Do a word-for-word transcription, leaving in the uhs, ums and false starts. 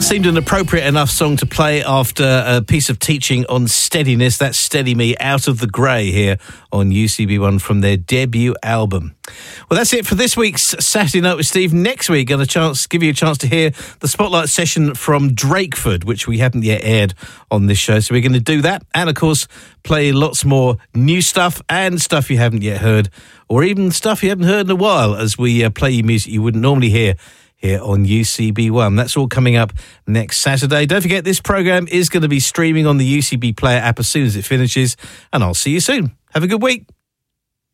seemed an appropriate enough song to play after a piece of teaching on steadiness. That's Steady Me, Out of the Grey, here on U C B one from their debut album. Well, that's it for this week's Saturday Night with Steve. Next week, going to chance give you a chance to hear the Spotlight session from Drakeford, which we haven't yet aired on this show. So we're going to do that, and of course, play lots more new stuff and stuff you haven't yet heard, or even stuff you haven't heard in a while, as we uh, play you music you wouldn't normally hear here on U C B one. That's all coming up next Saturday. Don't forget, this programme is going to be streaming on the U C B Player app as soon as it finishes, and I'll see you soon. Have a good week.